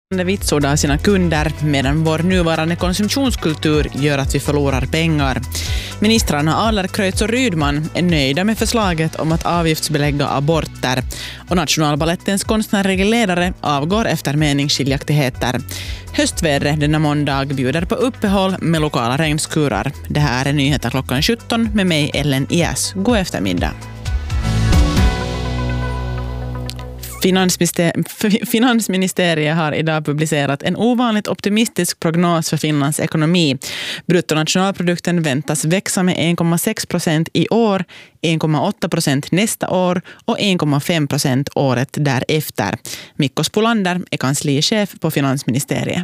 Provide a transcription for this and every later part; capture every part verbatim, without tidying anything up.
vitsord av sina kunder medan vår nuvarande konsumtionskultur gör att vi förlorar pengar. Ministrarna Adlercreutz och Rydman är nöjda med förslaget om att avgiftsbelägga aborter och Nationalballettens konstnärliga ledare avgår efter meningsskiljaktigheter. Höstvädret denna måndag bjuder på uppehåll med lokala regnskurar. Det här är nyheter klockan sjutton med mig Ellen Ias. God eftermiddag. Finansministeriet har idag publicerat en ovanligt optimistisk prognos för Finlands ekonomi. Bruttonationalprodukten väntas växa med en komma sex procent i år, en komma åtta procent nästa år och en komma fem procent året därefter. Mikko Spolander är kanslichef på Finansministeriet.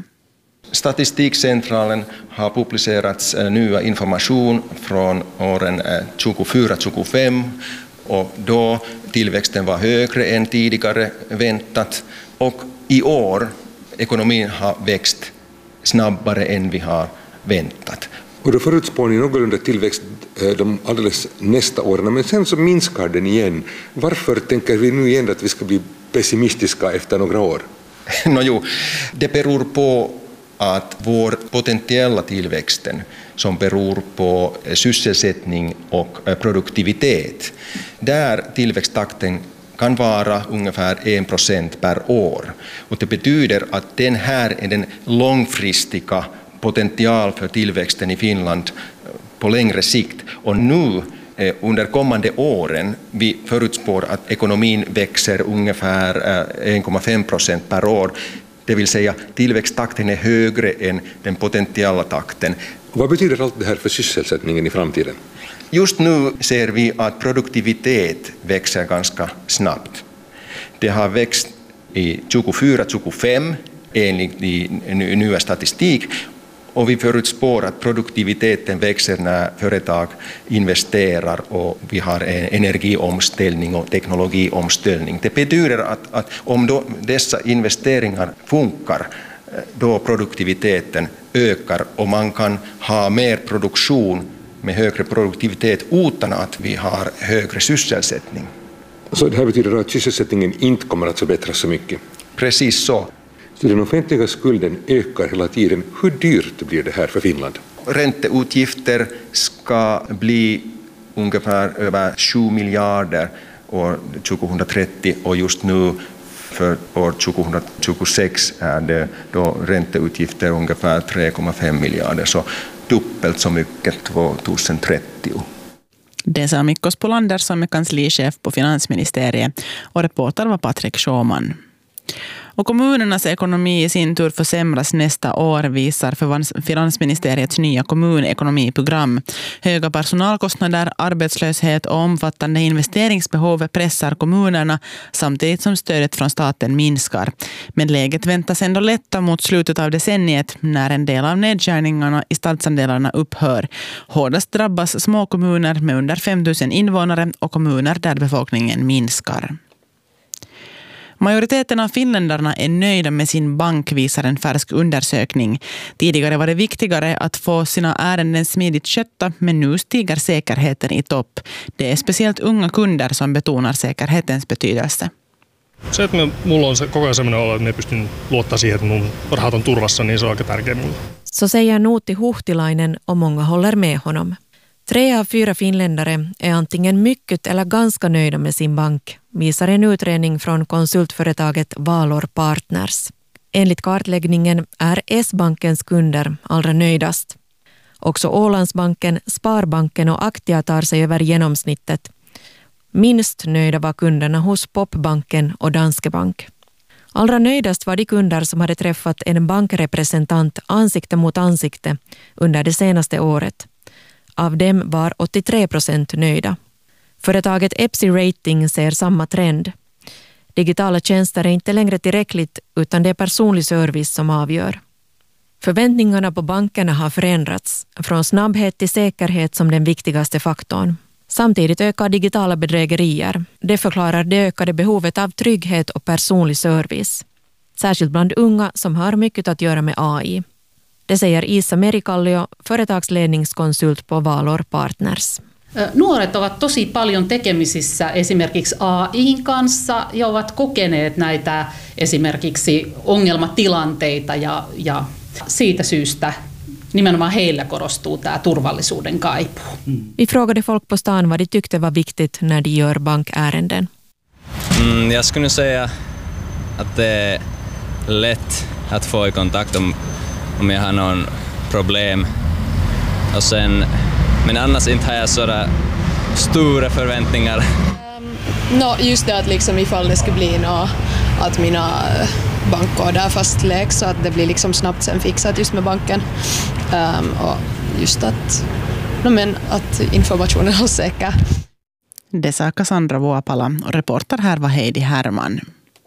Statistikcentralen har publicerat nya information från åren tjugofyra tjugofem och då tillväxten var högre än tidigare väntat och i år ekonomin har växt snabbare än vi har väntat. Och då förutspår ni någorlunda tillväxt de alldeles nästa åren, men sen så minskar den igen. Varför tänker vi nu igen att vi ska bli pessimistiska efter några år? No, jo, det beror på att vår potentiella tillväxten som beror på sysselsättning och produktivitet, där tillväxttakten kan vara ungefär en procent per år. Och det betyder att den här är den långfristiga potential för tillväxten i Finland på längre sikt. Och nu under kommande åren vi förutspår att ekonomin växer ungefär en komma fem procent per år. Det vill säga tillväxttakten är högre än den potentiella takten. Vad betyder allt det här för sysselsättningen i framtiden? Just nu ser vi att produktivitet växer ganska snabbt. Det har växt i tjugofyra tjugofem enligt nya statistik och vi förutspår att produktiviteten växer när företag investerar och vi har en energiomställning och teknologiomställning. Det betyder att, att om då dessa investeringar funkar, då produktiviteten ökar och man kan ha mer produktion med högre produktivitet utan att vi har högre sysselsättning. Så det här betyder att sysselsättningen inte kommer att förbättras så mycket? Precis så. Så den offentliga skulden ökar hela tiden. Hur dyrt blir det här för Finland? Ränteutgifter ska bli ungefär över sju miljarder år tjugohundratrettio och just nu för år tjugohundratjugosex är det då ränteutgifter ungefär tre komma fem miljarder, så dubbelt så mycket tjugotrettio. Det sa Mikko Spolander som är kanslichef på Finansministeriet och reporter var Patrik Sjöman. Och kommunernas ekonomi i sin tur försämras nästa år, visar för Finansministeriets nya kommunekonomiprogram. Höga personalkostnader, arbetslöshet och omfattande investeringsbehov pressar kommunerna samtidigt som stödet från staten minskar. Men läget väntas ändå lätta mot slutet av decenniet när en del av nedskärningarna i stadsandelarna upphör. Hårdast drabbas små kommuner med under fem tusen invånare och kommuner där befolkningen minskar. Majoriteten av finländarna är nöjda med sin bank, visar en färsk undersökning. Tidigare var det viktigare att få sina ärenden smidigt skötta, men nu stiger säkerheten i topp. Det är speciellt unga kunder som betonar säkerhetens betydelse. Se, että me, mulla on se koko ajan sellainen olo, että me pystyn luottaa siihen, että mun rahat on turvassa, niin se on aika tärkeä mulle. Så säger Nuutti Huhtilainen och många håller med honom. Tre av fyra finländare är antingen mycket eller ganska nöjda med sin bank, visar en utredning från konsultföretaget Valor Partners. Enligt kartläggningen är S-bankens kunder allra nöjdast. Också Ålandsbanken, Sparbanken och Aktia tar sig över genomsnittet. Minst nöjda var kunderna hos Popbanken och Danske Bank. Allra nöjdast var de kunder som hade träffat en bankrepresentant ansikte mot ansikte under det senaste året. Av dem var åttiotre procent nöjda. Företaget Epsi Rating ser samma trend. Digitala tjänster är inte längre tillräckligt utan det är personlig service som avgör. Förväntningarna på bankerna har förändrats, från snabbhet till säkerhet som den viktigaste faktorn. Samtidigt ökar digitala bedrägerier. Det förklarar det ökade behovet av trygghet och personlig service. Särskilt bland unga som har mycket att göra med A I. Det säger Isa Merikallio, företagsledningskonsult på Valor Partners. Nuoret ovat tosi paljon tekemisissä esimerkiksi A I:n kanssa ja ovat kokeneet näitä esimerkiksi ongelmatilanteita ja, ja siitä syystä nimenomaan heillä korostuu tämä turvallisuuden kaipuu. Vi frågade folk på stan vad de tyckte var viktigt när de gör bankärenden. Mm, jag skulle säga att det är lätt att få i kontakt om, om jag har någon problem. Och sen, men annars inte har jag sådär stora förväntningar. Um, no, just det att liksom ifall det skulle bli något, att mina bankkoder fastläggs så att det blir liksom snabbt sen fixat just med banken. Um, och just att, no, men att informationen är säker. Det sa Cassandra Vuopala och reporter här var Heidi Herman.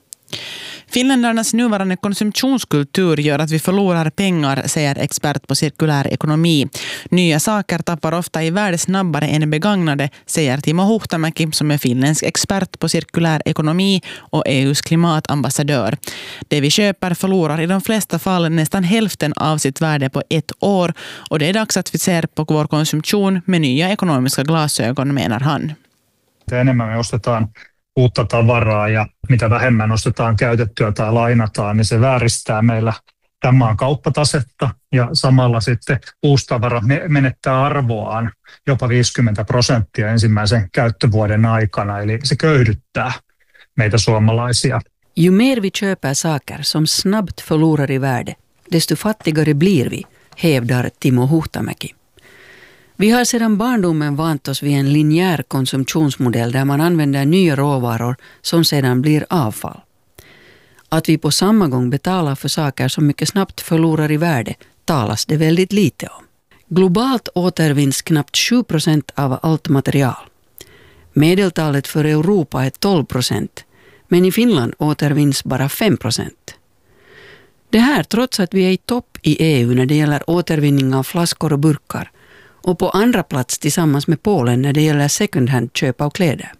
Finländarnas nuvarande konsumtionskultur gör att vi förlorar pengar, säger expert på cirkulär ekonomi. Nya saker tappar ofta i värde snabbare än begagnade, säger Timo Huhtamäki som är finländsk expert på cirkulär ekonomi och E U:s klimatambassadör. Det vi köper förlorar i de flesta fall nästan hälften av sitt värde på ett år och det är dags att vi ser på vår konsumtion med nya ekonomiska glasögon, menar han. Enemmän me ostetaan uutta tavaraa ja mitä vähemmän ostetaan käytettyä tai lainataan, niin se vääristää meillä tämän maan kauppatasetta ja samalla sitten uusi tavara menettää arvoaan jopa viisikymmentä prosenttia ensimmäisen käyttövuoden aikana, eli se köyhdyttää meitä suomalaisia. Ju mer vi köper saker som snabbt förlorar i värde, desto fattigare blir vi, hävdar Timo Huhtamäki. Vi har sedan barndomen vant oss vid en linjär konsumtionsmodell där man använder nya råvaror som sedan blir avfall. Att vi på samma gång betalar för saker som mycket snabbt förlorar i värde talas det väldigt lite om. Globalt återvinns knappt sju procent av allt material. Medeltalet för Europa är tolv procent, men i Finland återvinns bara fem procent. Det här trots att vi är i topp i E U när det gäller återvinning av flaskor och burkar och på andra plats tillsammans med Polen när det gäller second hand-köp av kläder.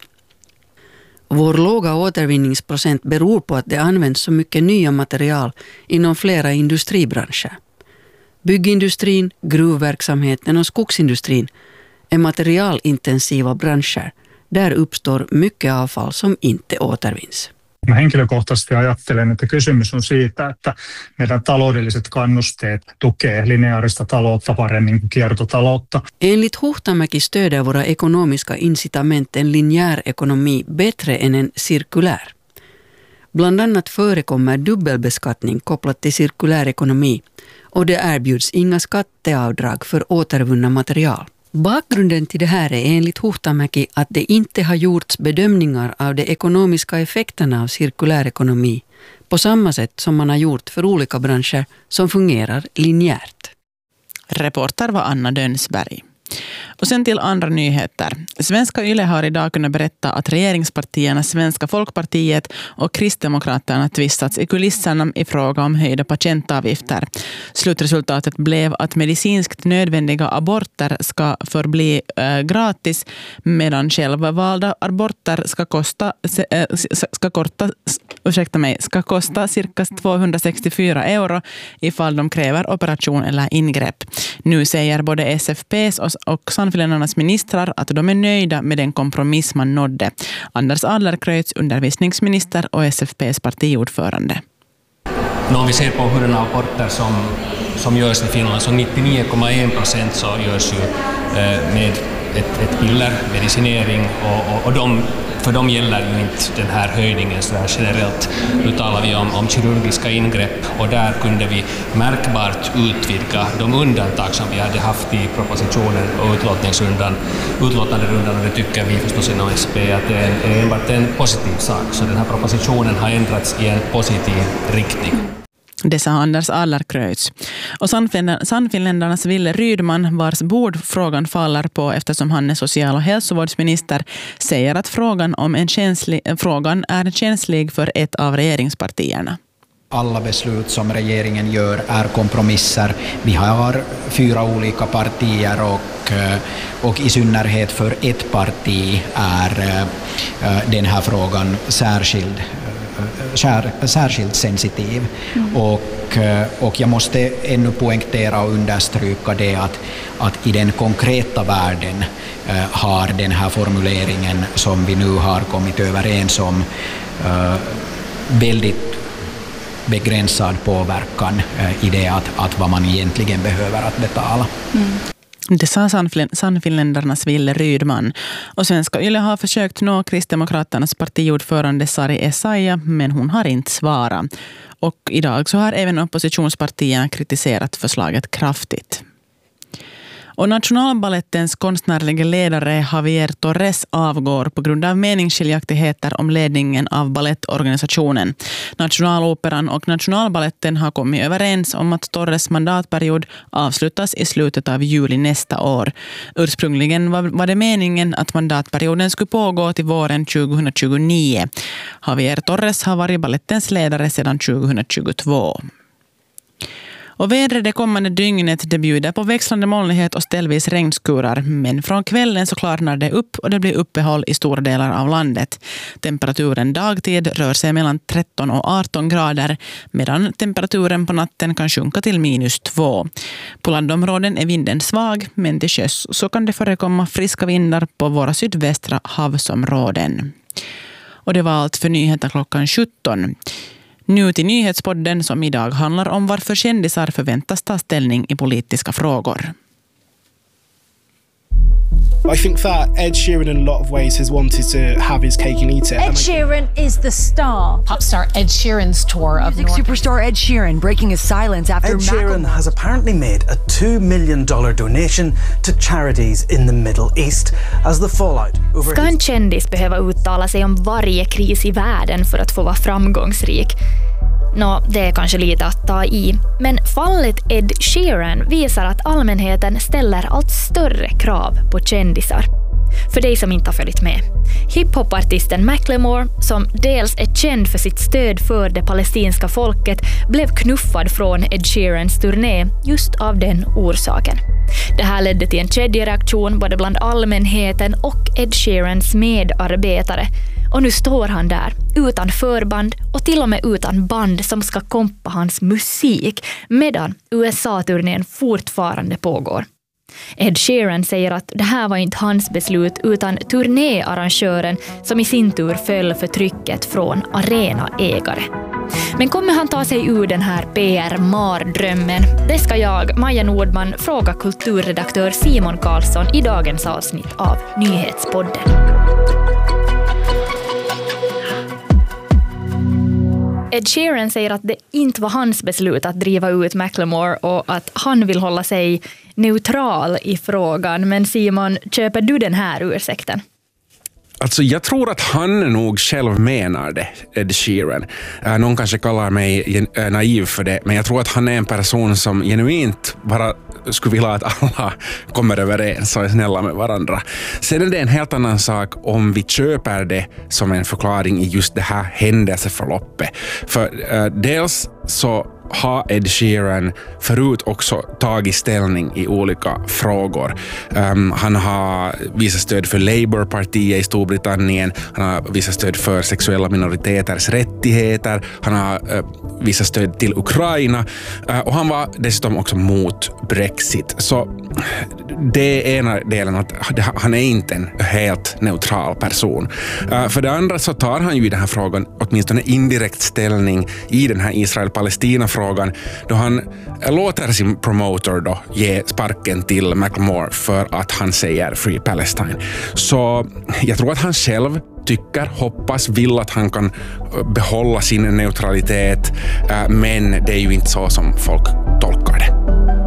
Vår låga återvinningsprocent beror på att det används så mycket nya material inom flera industribranscher. Byggindustrin, gruvverksamheten och skogsindustrin är materialintensiva branscher. Där uppstår mycket avfall som inte återvinns. Mä henkilökohtaisesti ajattelen, että kysymys on siitä, että meidän taloudelliset kannusteet tukee lineaarista taloutta paremmin kuin kiertotaloutta. Enligt Huhtamäki stöder våra ekonomiska incitament en linjär ekonomi bättre än en cirkulär. Bland annat förekommer dubbelbeskattning kopplat till cirkulär ekonomi och det erbjuds inga skatteavdrag för återvunna material. Bakgrunden till det här är enligt Huhtamäki att det inte har gjorts bedömningar av de ekonomiska effekterna av cirkulär ekonomi på samma sätt som man har gjort för olika branscher som fungerar linjärt. Reporter var Anna Dönsberg. Och sen till andra nyheter. Svenska Yle har idag kunnat berätta att regeringspartierna Svenska Folkpartiet och Kristdemokraterna tvistats i kulisserna i fråga om höjda patientavgifter. Slutresultatet blev att medicinskt nödvändiga aborter ska förbli äh, gratis medan självvalda aborter ska kosta, äh, ska korta, ursäkta mig, ska kosta cirka tvåhundrasextiofyra euro ifall de kräver operation eller ingrepp. Nu säger både S F P:s och och Sannfinländarnas ministrar att de är nöjda med den kompromiss man nådde. Anders Adlercreutz, undervisningsminister och S F P:s partiordförande. Om vi ser på hurdana aborter som, som görs i Finland så nittionio komma en procent så görs ju eh, med ett, ett piller, medicinering och, och, och de, för dem gäller ju inte den här höjningen så här generellt. Nu talar vi om, om kirurgiska ingrepp och där kunde vi märkbart utvidga de undantag som vi hade haft i propositionen och utlåtningsrundan, utlåtanderundan och det tycker vi förstås inom S P att det är enbart en positiv sak. Så den här propositionen har ändrats i en positiv riktning. Det sa Anders Adlercreutz. Och Sannfinländarnas Ville Rydman, vars bord frågan faller på eftersom han är social- och hälsovårdsminister, säger att frågan, om en känslig, frågan är känslig för ett av regeringspartierna. Alla beslut som regeringen gör är kompromisser. Vi har fyra olika partier och, och i synnerhet för ett parti är den här frågan särskild. särskilt sensitiv. Mm. Och, och jag måste ännu poängtera och understryka det att, att i den konkreta världen uh, har den här formuleringen som vi nu har kommit överens om uh, väldigt begränsad påverkan uh, i det att, att vad man egentligen behöver att betala. Mm. Det sa Sannfinländarnas Ville Rydman. Och Svenska Yle har försökt nå Kristdemokraternas partiordförande Sari Essayah, men hon har inte svarat. Och idag så har även oppositionspartierna kritiserat förslaget kraftigt. Och Nationalballettens konstnärliga ledare Javier Torres avgår på grund av meningsskiljaktigheter om ledningen av ballettorganisationen. Nationaloperan och Nationalballetten har kommit överens om att Torres mandatperiod avslutas i slutet av juli nästa år. Ursprungligen var det meningen att mandatperioden skulle pågå till våren tjugohundratjugonio. Javier Torres har varit ballettens ledare sedan tjugohundratjugotvå. Och vädret det kommande dygnet det bjuder på växlande molnighet och ställvis regnskurar. Men från kvällen så klarnar det upp och det blir uppehåll i stora delar av landet. Temperaturen dagtid rör sig mellan tretton och arton grader medan temperaturen på natten kan sjunka till minus två. På landområden är vinden svag men till sjöss så kan det förekomma friska vindar på våra sydvästra havsområden. Och det var allt för nyheter klockan sjutton. Nu till nyhetspodden som idag handlar om varför kändisar förväntas ta ställning i politiska frågor. I think that Ed Sheeran in a lot of ways has wanted to have his cake and eat it. Ed Sheeran is the star. Pop star Ed Sheeran's tour of Music North. Superstar Ed Sheeran breaking his silence after Ed Sheeran has apparently made a two million dollars donation to charities in the Middle East as the fallout over Ska en kändis behöva uttala sig om varje kris i världen för att få vara framgångsrik? Nå, det är kanske lite att ta i. Men fallet Ed Sheeran visar att allmänheten ställer allt större krav på kändisar. För dig som inte har följt med. Hiphopartisten Macklemore, som dels är känd för sitt stöd för det palestinska folket, blev knuffad från Ed Sheerans turné just av den orsaken. Det här ledde till en kedjereaktion både bland allmänheten och Ed Sheerans medarbetare. Och nu står han där, utan förband och till och med utan band som ska kompa hans musik, medan U S A-turnén fortfarande pågår. Ed Sheeran säger att det här var inte hans beslut utan turnéarrangören som i sin tur föll för trycket från arenaägare. Men kommer han ta sig ur den här P R-mardrömmen? Det ska jag, Maja Nordman, fråga kulturredaktör Simon Karlsson i dagens avsnitt av Nyhetspodden. Ed Sheeran säger att det inte var hans beslut att driva ut Macklemore och att han vill hålla sig neutral i frågan. Men Simon, köper du den här ursäkten? Alltså jag tror att han nog själv menar det, Ed Sheeran. Eh, någon kanske kallar mig naiv för det, men jag tror att han är en person som genuint bara skulle vilja att alla kommer överens och är snälla med varandra. Sen är det en helt annan sak om vi köper det som en förklaring i just det här händelseförloppet. För eh, dels så har Ed Sheeran förut också tagit ställning i olika frågor. Um, han har visat stöd för Labour-partiet i Storbritannien, han har visat stöd för sexuella minoriteters rättigheter, han har uh, visat stöd till Ukraina uh, och han var dessutom också mot Brexit. Så det är ena delen att han är inte en helt neutral person. Uh, för det andra så tar han ju i den här frågan åtminstone indirekt ställning i den här Israel-Palestina-frågan frågan då han låter sin promotor då ge sparken till Macklemore för att han säger Free Palestine. Så jag tror att han själv tycker, hoppas, vill att han kan behålla sin neutralitet, men det är ju inte så som folk tolkar det.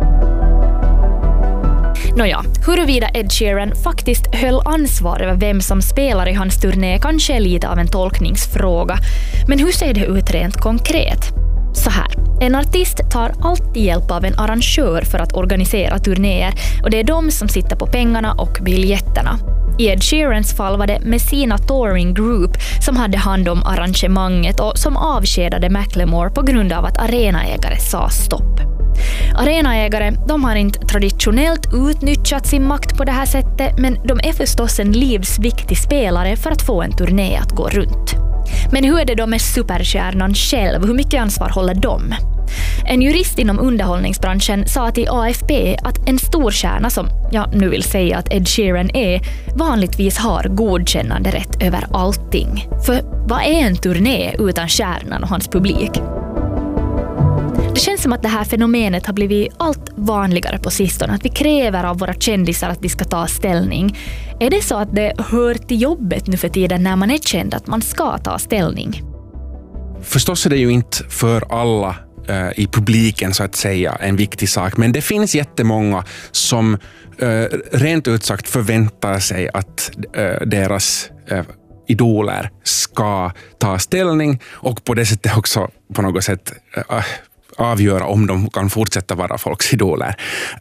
Nåja, huruvida Ed Sheeran faktiskt höll ansvar över vem som spelar i hans turné kanske är lite av en tolkningsfråga. Men hur ser det ut rent konkret? Så här, en artist tar alltid hjälp av en arrangör för att organisera turnéer och det är de som sitter på pengarna och biljetterna. I Ed Sheerans fall var det Messina Touring Group som hade hand om arrangemanget och som avskedade Macklemore på grund av att arenaägare sa stopp. Arenaägare, de har inte traditionellt utnyttjat sin makt på det här sättet, men de är förstås en livsviktig spelare för att få en turné att gå runt. Men hur är det då med superstjärnan själv? Hur mycket ansvar håller de? En jurist inom underhållningsbranschen sa till A F P att en stor stjärna som jag nu vill säga att Ed Sheeran är vanligtvis har godkännande rätt över allting. För vad är en turné utan stjärnan och hans publik? Det känns som att det här fenomenet har blivit allt vanligare på sistone. Att vi kräver av våra kändisar att vi ska ta ställning. Är det så att det hör till jobbet nu för tiden när man är känd att man ska ta ställning? Förstås är det ju inte för alla uh, i publiken så att säga en viktig sak. Men det finns jättemånga som uh, rent ut sagt förväntar sig att uh, deras uh, idoler ska ta ställning och på det sättet också på något sätt uh, avgöra om de kan fortsätta vara folks idoler.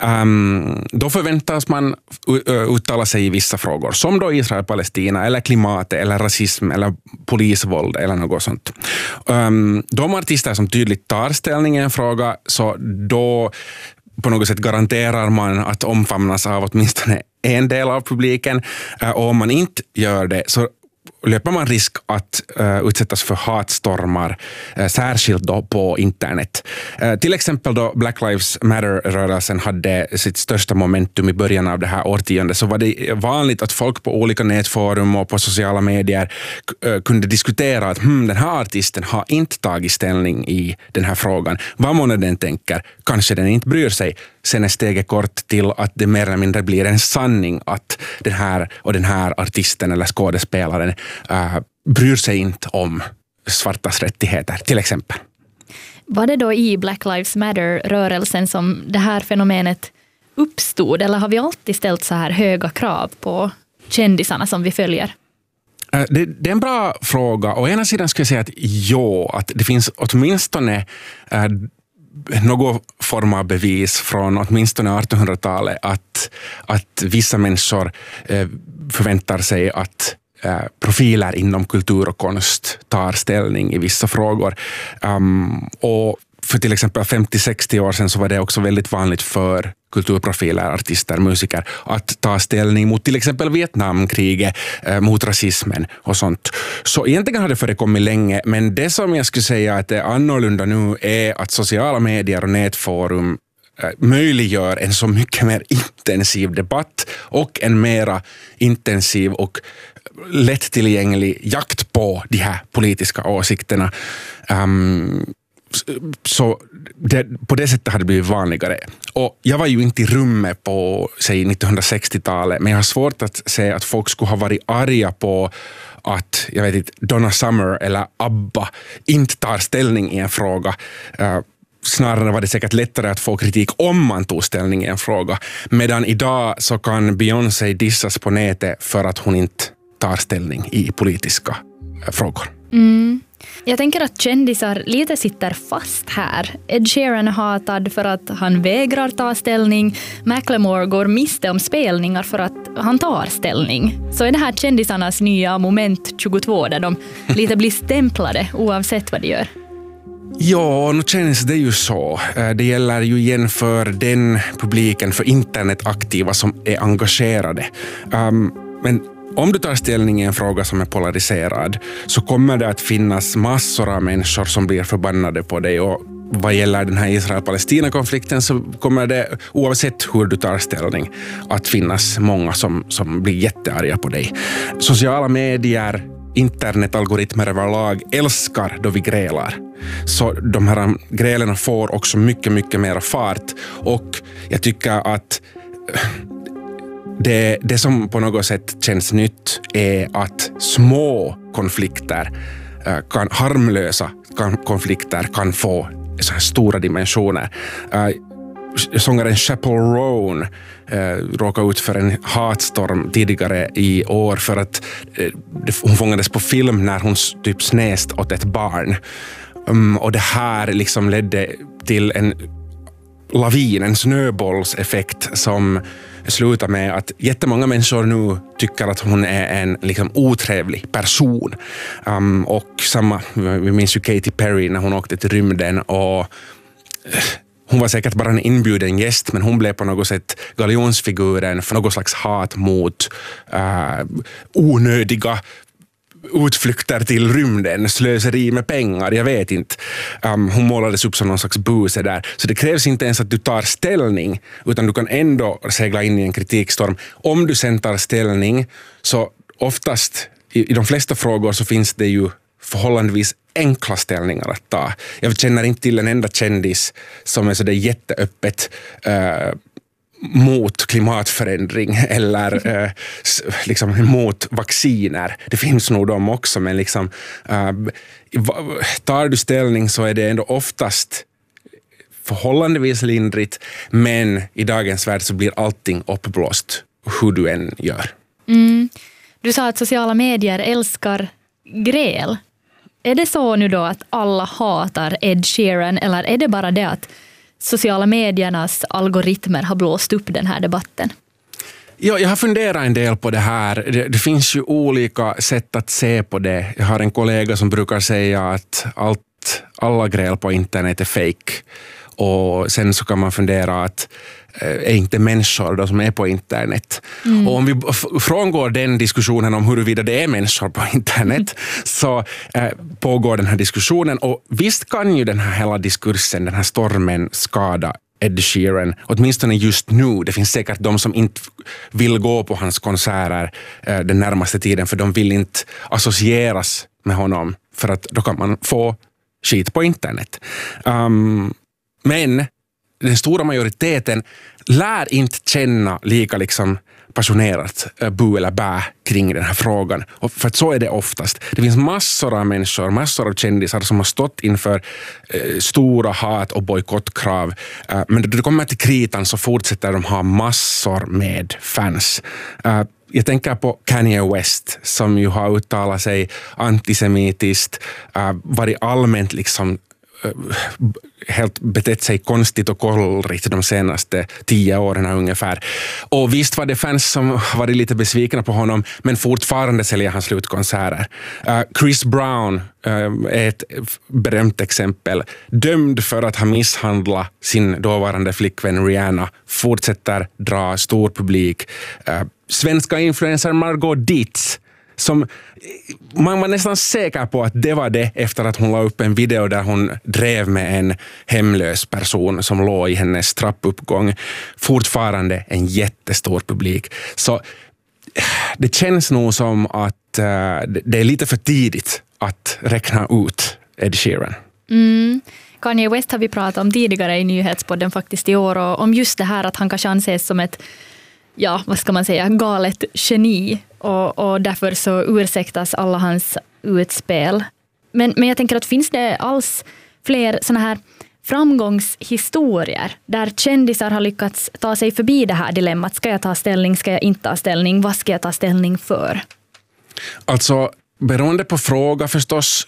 Um, då förväntas man uttala sig i vissa frågor, som då Israel-Palestina, eller klimatet, eller rasism, eller polisvåld, eller något sånt. Um, de artister som tydligt tar ställning i en fråga, så då på något sätt garanterar man att omfamnas av åtminstone en del av publiken. Uh, och om man inte gör det, så löper man risk att uh, utsättas för hatstormar, uh, särskilt då på internet. Uh, till exempel då Black Lives Matter-rörelsen hade sitt största momentum i början av det här årtiondet, så var det vanligt att folk på olika nätforum och på sociala medier uh, kunde diskutera att hmm, den här artisten har inte tagit ställning i den här frågan. Vad månne den tänker? Kanske den inte bryr sig. Sen är steget kort till att det mer eller mindre blir en sanning att den här och den här artisten eller skådespelaren uh, bryr sig inte om svartas rättigheter, till exempel. Var det då i Black Lives Matter-rörelsen som det här fenomenet uppstod, eller har vi alltid ställt så här höga krav på kändisarna som vi följer? Uh, det, det är en bra fråga. Å ena sidan skulle jag säga att jo, att det finns åtminstone uh, någon form av bevis från åtminstone artonhundratalet att, att vissa människor eh, förväntar sig att eh, profiler inom kultur och konst tar ställning i vissa frågor. Um, och för till exempel femtio sextio år sedan så var det också väldigt vanligt för kulturprofiler, artister, musiker att ta ställning mot till exempel Vietnamkriget, eh, mot rasismen och sånt. Så egentligen har det förekommit länge, men det som jag skulle säga att är annorlunda nu är att sociala medier och nätforum eh, möjliggör en så mycket mer intensiv debatt och en mera intensiv och lättillgänglig jakt på de här politiska åsikterna. Um, Så det, på det sättet har det blivit vanligare. Och jag var ju inte i rummet på säg nittonhundrasextiotalet, men jag har svårt att säga att folk skulle ha varit arga på att jag vet inte, Donna Summer eller ABBA inte tar ställning i en fråga. Uh, snarare var det säkert lättare att få kritik om man tog ställning i en fråga. Medan idag så kan Beyoncé dissas på nätet för att hon inte tar ställning i politiska uh, frågor. Mm. Jag tänker att kändisar lite sitter fast här. Ed Sheeran är hatad för att han vägrar ta ställning. Macklemore går miste om spelningar för att han tar ställning. Så är det här kändisarnas nya moment tjugotvå där de lite blir stämplade oavsett vad de gör. Ja, nu känns det ju så. Det gäller ju igen för den publiken, för internetaktiva som är engagerade. Um, men om du tar ställning i en fråga som är polariserad så kommer det att finnas massor av människor som blir förbannade på dig, och vad gäller den här Israel-Palestina-konflikten så kommer det, oavsett hur du tar ställning, att finnas många som, som blir jättearga på dig. Sociala medier, internetalgoritmer överlag älskar då vi grälar. Så de här grälen får också mycket, mycket mer fart, och jag tycker att Det, det som på något sätt känns nytt är att små konflikter, kan, harmlösa konflikter kan få så här stora dimensioner. Sångaren Chappell Roan råkade ut för en hatstorm tidigare i år för att hon fångades på film när hon typ snäst åt ett barn. Och det här liksom ledde till en lavin, en snöbollseffekt som slutar med att jättemånga människor nu tycker att hon är en liksom otrevlig person. Um, och samma, vi minns ju Katy Perry när hon åkte till rymden, och hon var säkert bara en inbjuden gäst, men hon blev på något sätt galjonsfiguren för något slags hat mot uh, onödiga utflykter till rymden, slöseri med pengar, jag vet inte. Um, hon målades upp som någon slags buse där. Så det krävs inte ens att du tar ställning, utan du kan ändå segla in i en kritikstorm. Om du sen tar ställning, så oftast i, i de flesta frågor så finns det ju förhållandevis enkla ställningar att ta. Jag känner inte till en enda kändis som är så där jätteöppet uh, mot klimatförändring eller eh, liksom mot vacciner. Det finns nog de också, men liksom, eh, tar du ställning så är det ändå oftast förhållandevis lindrigt, men i dagens värld så blir allting uppblåst hur du än gör. Mm. Du sa att sociala medier älskar gräl. Är det så nu då att alla hatar Ed Sheeran, eller är det bara det att sociala mediernas algoritmer har blåst upp den här debatten? Ja, jag har funderat en del på det här. Det, det finns ju olika sätt att se på det. Jag har en kollega som brukar säga att allt, alla gräl på internet är fake. Och sen så kan man fundera att är inte människor då som är på internet. Mm. Och om vi frångår den diskussionen om huruvida det är människor på internet så eh, pågår den här diskussionen, och visst kan ju den här hela diskursen, den här stormen skada Ed Sheeran, åtminstone just nu. Det finns säkert de som inte vill gå på hans konserter eh, den närmaste tiden, för de vill inte associeras med honom, för att då kan man få skit på internet. Um, men den stora majoriteten lär inte känna lika liksom passionerat bu eller bä kring den här frågan. Och för att så är det oftast. Det finns massor av människor, massor av kändisar som har stått inför eh, stora hat- och bojkottkrav. Eh, men då det kommer till kritan så fortsätter de ha massor med fans. Eh, Jag tänker på Kanye West som ju har uttalat sig antisemitiskt, eh, varit allmänt liksom helt betett sig konstigt och kollrigt de senaste tio åren ungefär. Och visst var det fans som varit lite besvikna på honom, men fortfarande säljer han slutkonserter. Uh, Chris Brown uh, är ett berömt exempel. Dömd för att ha misshandlat sin dåvarande flickvän Rihanna, fortsätter dra stor publik. Uh, svenska influencer Margot Dietz, som man var nästan säker på att det var det efter att hon la upp en video där hon drev med en hemlös person som låg i hennes trappuppgång. Fortfarande en jättestor publik. Så det känns nog som att uh, det är lite för tidigt att räkna ut Ed Sheeran. Mm. Kanye West har vi pratat om tidigare i nyhetspodden faktiskt i år, och om just det här att han kanske anses som ett, ja, vad ska man säga, galet geni, och, och därför så ursäktas alla hans utspel. Men, men jag tänker att finns det alls fler såna här framgångshistorier där kändisar har lyckats ta sig förbi det här dilemmat? Ska jag ta ställning, ska jag inte ta ställning, vad ska jag ta ställning för? Alltså, beroende på fråga förstås,